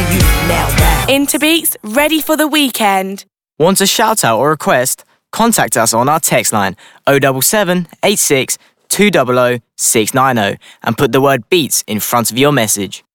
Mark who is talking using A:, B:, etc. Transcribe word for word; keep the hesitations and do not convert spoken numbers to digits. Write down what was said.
A: you now bounce.
B: Interbeats, ready for the weekend.
C: Want a shout out or request? Contact us on our text line oh seven seven, eight six, two zero zero, six nine zero and put the word beats in front of your message.